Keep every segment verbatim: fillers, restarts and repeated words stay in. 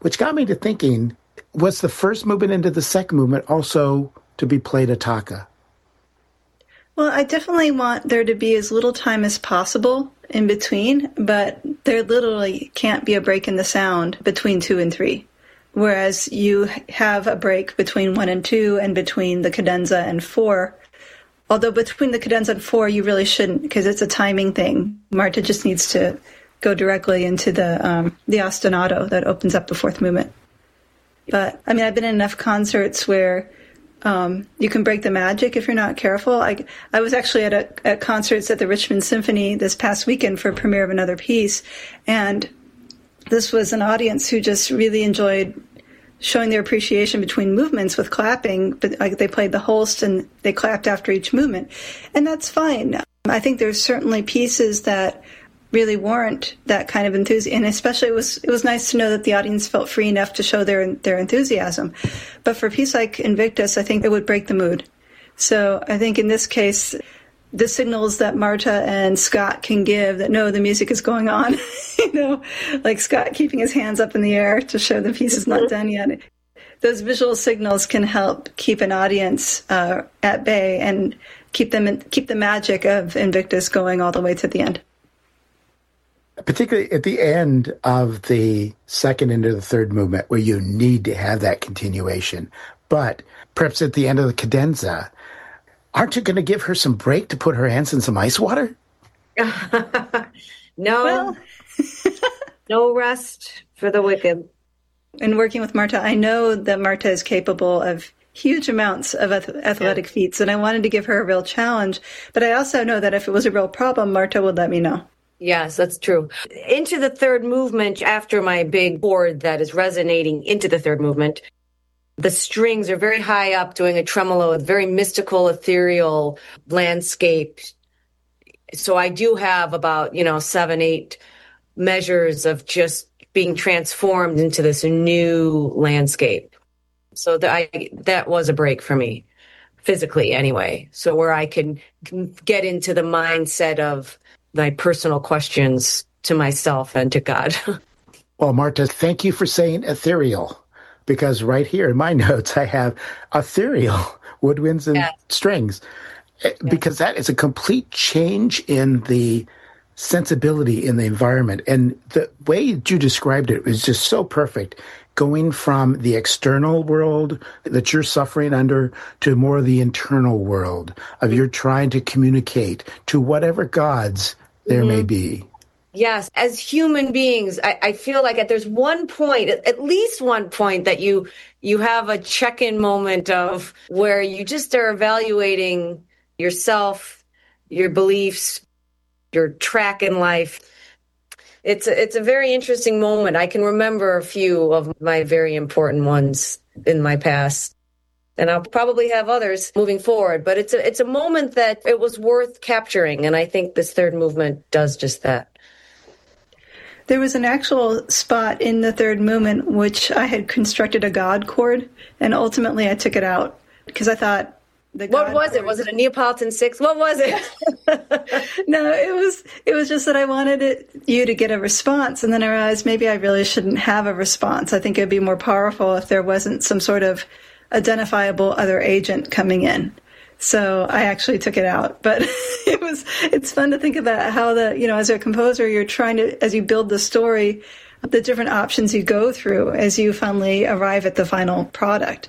which got me to thinking, was the first movement into the second movement also to be played attacca? Well, I definitely want there to be as little time as possible in between, but there literally can't be a break in the sound between two and three. Whereas you have a break between one and two and between the cadenza and four. Although between the cadenza and four, you really shouldn't, because it's a timing thing. Marta just needs to go directly into the um, the ostinato that opens up the fourth movement. But, I mean, I've been in enough concerts where um, you can break the magic if you're not careful. I, I was actually at, a, at concerts at the Richmond Symphony this past weekend for a premiere of another piece, and this was an audience who just really enjoyed showing their appreciation between movements with clapping, but like they played the Holst and they clapped after each movement. And that's fine. I think there's certainly pieces that really warrant that kind of enthusiasm. And especially it was it was nice to know that the audience felt free enough to show their their enthusiasm. But for a piece like Invictus, I think it would break the mood. So I think in this case, the signals that Marta and Scott can give that, no, the music is going on, you know, like Scott keeping his hands up in the air to show the piece is not done yet. Those visual signals can help keep an audience uh, at bay and keep them in, keep the magic of Invictus going all the way to the end. Particularly at the end of the second into the third movement, where you need to have that continuation. But perhaps at the end of the cadenza, aren't you going to give her some break to put her hands in some ice water? No. Well. No rest for the wicked. In working with Marta, I know that Marta is capable of huge amounts of athletic yeah. feats, and I wanted to give her a real challenge. But I also know that if it was a real problem, Marta would let me know. Yes, that's true. Into the third movement, after my big chord that is resonating into the third movement, the strings are very high up, doing a tremolo, a very mystical, ethereal landscape. So I do have about, you know, seven, eight measures of just being transformed into this new landscape. So that I, that was a break for me, physically anyway. So where I can get into the mindset of my personal questions to myself and to God. Well, Marta, thank you for saying ethereal. Because right here in my notes, I have ethereal woodwinds and yeah. strings. Yeah. Because that is a complete change in the sensibility in the environment. And the way you described it was just so perfect. Going from the external world that you're suffering under to more of the internal world of you're trying to communicate to whatever gods there mm-hmm. may be. Yes. As human beings, I, I feel like at there's one point, at least one point that you you have a check-in moment of where you just are evaluating yourself, your beliefs, your track in life. It's a, it's a very interesting moment. I can remember a few of my very important ones in my past. And I'll probably have others moving forward. But it's a, it's a moment that it was worth capturing. And I think this third movement does just that. There was an actual spot in the third movement which I had constructed a God chord, and ultimately I took it out because I thought the God What was chord, it? Was it a Neapolitan six? What was it? No, it was it was just that I wanted it, you to get a response, and then I realized maybe I really shouldn't have a response. I think it would be more powerful if there wasn't some sort of identifiable other agent coming in. So I actually took it out, but it was, it's fun to think about how the, you know, as a composer, you're trying to, as you build the story, the different options you go through as you finally arrive at the final product.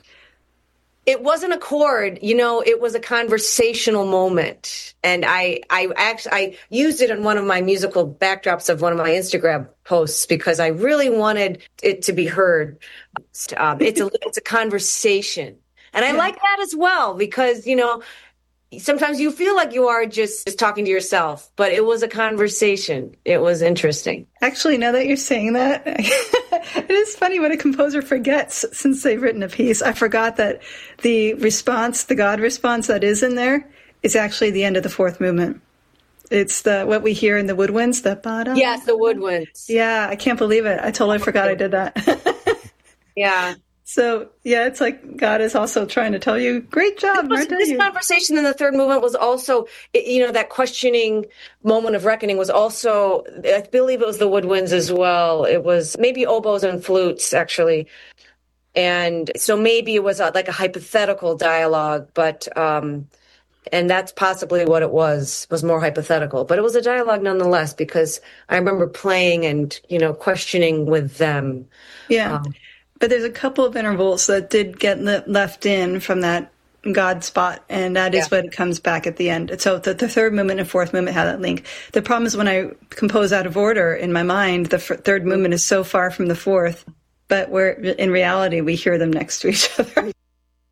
It wasn't a chord, you know, it was a conversational moment. And I, I actually, I used it in one of my musical backdrops of one of my Instagram posts because I really wanted it to be heard. Um, it's a, it's a conversation. And I yeah. like that as well, because, you know, sometimes you feel like you are just, just talking to yourself, but it was a conversation. It was interesting. Actually, now that you're saying that, it is funny what a composer forgets since they've written a piece. I forgot that the response, the God response that is in there is actually the end of the fourth movement. It's the what we hear in the woodwinds, the ba-da. Yes, the woodwinds. Yeah, I can't believe it. I totally forgot I did that. Yeah. So, yeah, it's like God is also trying to tell you, great job. Was, this you? conversation in the third movement was also, you know, that questioning moment of reckoning was also, I believe it was the woodwinds as well. It was maybe oboes and flutes, actually. And so maybe it was a, like a hypothetical dialogue, but, um, and that's possibly what it was, was more hypothetical. But it was a dialogue nonetheless, because I remember playing and, you know, questioning with them. Yeah. Um, But there's a couple of intervals that did get le- left in from that God spot, and that is yeah. what comes back at the end. So the, the third movement and fourth movement have that link. The problem is when I compose out of order in my mind, the f- third movement is so far from the fourth, but where in reality we hear them next to each other.